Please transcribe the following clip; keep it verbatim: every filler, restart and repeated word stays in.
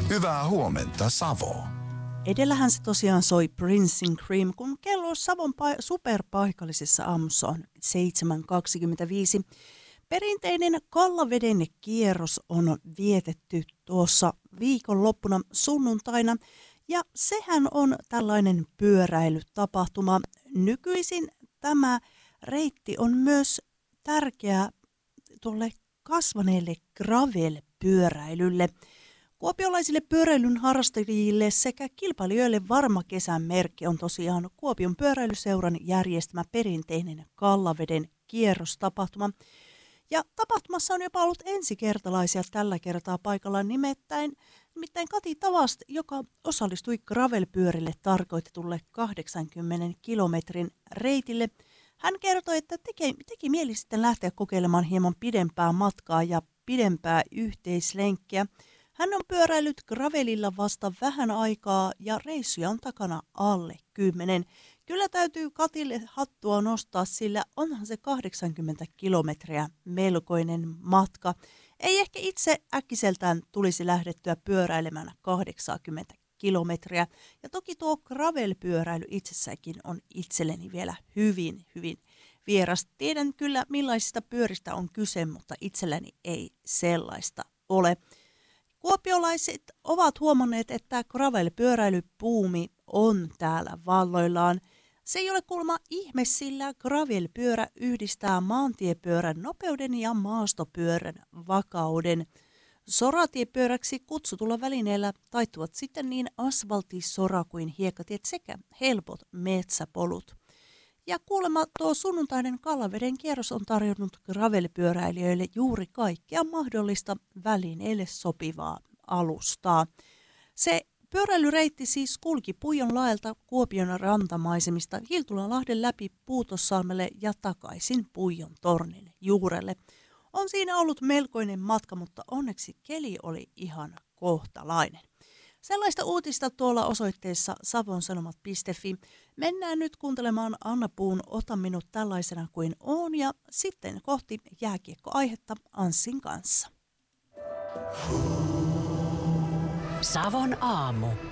Hyvää huomenta, Savo. Edellähän se tosiaan soi Princein Cream, kun kello Savon pa- superpaikallisessa aamussa on seitsemän kaksikymmentäviisi. Perinteinen Kallaveden kierros on vietetty tuossa viikonloppuna sunnuntaina, ja sehän on tällainen pyöräilytapahtuma. Nykyisin tämä reitti on myös tärkeä tuolle kasvaneelle gravel-pyöräilylle. Kuopiolaisille pyöräilyn harrastajille sekä kilpailijoille varma kesän merkki on tosiaan Kuopion pyöräilyseuran järjestämä perinteinen Kallaveden kierrostapahtuma. Ja tapahtumassa on jopa ollut ensikertalaisia tällä kertaa paikalla, nimittäin, nimittäin Kati Tavast, joka osallistui gravelpyörille tarkoitetulle kahdeksankymmenen kilometrin reitille. Hän kertoi, että teki, teki mieli sitten lähteä kokeilemaan hieman pidempää matkaa ja pidempää yhteislenkkiä. Hän on pyöräillyt gravelilla vasta vähän aikaa ja reissuja on takana alle kymmenen. Kyllä täytyy Katille hattua nostaa, sillä onhan se kahdeksankymmentä kilometriä melkoinen matka. Ei ehkä itse äkkiseltään tulisi lähdettyä pyöräilemään kahdeksankymmentä kilometriä. Ja toki tuo gravelpyöräily itsessäkin on itselleni vielä hyvin, hyvin vieras. Tiedän kyllä millaisista pyöristä on kyse, mutta itselläni ei sellaista ole. Kuopiolaiset ovat huomanneet, että gravel-pyöräilypuumi on täällä valloillaan. Se ei ole kuulemma ihme, sillä gravel-pyörä yhdistää maantiepyörän nopeuden ja maastopyörän vakauden. Soratiepyöräksi kutsutulla välineellä taittuvat sitten niin asfaltisora kuin hiekkatiet sekä helpot metsäpolut. Ja kuulemma tuo sunnuntainen Kallaveden kierros on tarjonnut gravelpyöräilijöille juuri kaikkea mahdollista välineille sopivaa alustaa. Se pyöräilyreitti siis kulki Puijon laelta Kuopion rantamaisemista Hiltulanlahden läpi Puutossalmelle ja takaisin Puijon tornin juurelle. On siinä ollut melkoinen matka, mutta onneksi keli oli ihan kohtalainen. Sellaista uutista tuolla osoitteessa savonsanomat piste fi. Mennään nyt kuuntelemaan Anna Puun Ota minut tällaisena kuin oon ja sitten kohti jääkiekkoaihetta Anssin kanssa. Savon aamu.